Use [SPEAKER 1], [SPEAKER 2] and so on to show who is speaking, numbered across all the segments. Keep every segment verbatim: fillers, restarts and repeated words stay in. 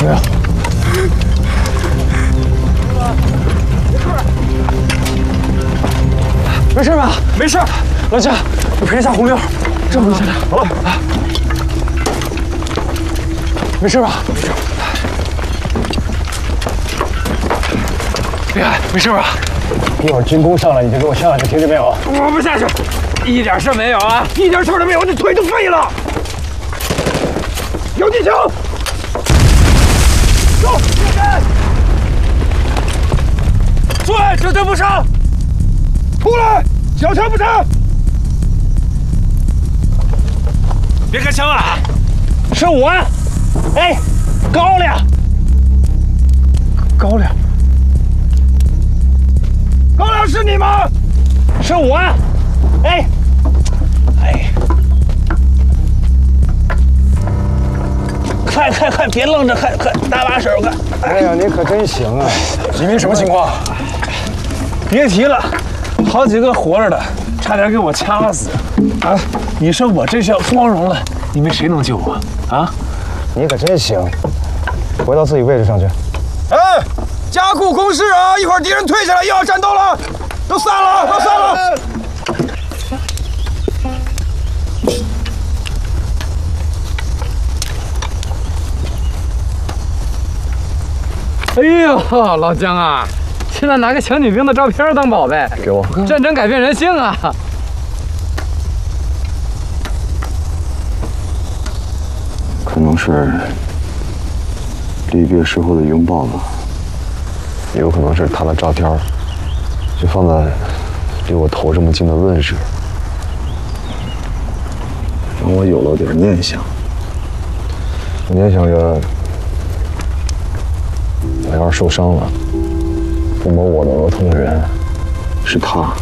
[SPEAKER 1] 没有。没事吧？没事。老姜，你陪一下红妞，照顾一下她。好了。啊。没事吧？没事。别喊，没事吧？一会儿军工上来，你就给我下来，你听见没有？我不下去，一点事没有啊，一点事都没有，你腿都废了。有技巧，走，进山。出来，这阵不上。出来，小枪不成。别开枪啊！是我。哎，高粱，高粱。高粱是你吗？是我。哎，哎，快快快，别愣着，快快搭把手，快！
[SPEAKER 2] 哎呀，你可真行啊！
[SPEAKER 1] 吉明什么情况？别提了，好几个活着的，差点给我掐死。啊，你说我这下光荣了，你们谁能救我？啊？
[SPEAKER 2] 你可真行！回到自己位置上去。
[SPEAKER 3] 哎，加固攻势啊！一会儿敌人退下来又要战斗了，都散了，都散了。
[SPEAKER 4] 哎呦，老姜啊，现在拿个抢女兵的照片当宝贝，
[SPEAKER 2] 给我。
[SPEAKER 4] 战争改变人性啊！
[SPEAKER 5] 可能是离别时候的拥抱吧，也有可能是他的照片，就放在离我头这么近的问世，让我有了点念想。
[SPEAKER 2] 我念想着，我要是受伤了，抚摸我的额头的人
[SPEAKER 5] 是他。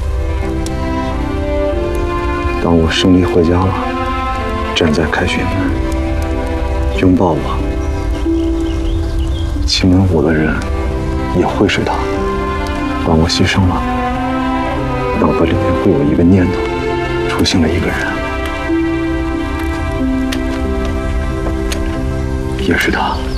[SPEAKER 5] 当我胜利回家了，站在凯旋门。拥抱我、亲吻我的人，也会是他。当我牺牲了，脑子里面会有一个念头，出现了一个人，也是他。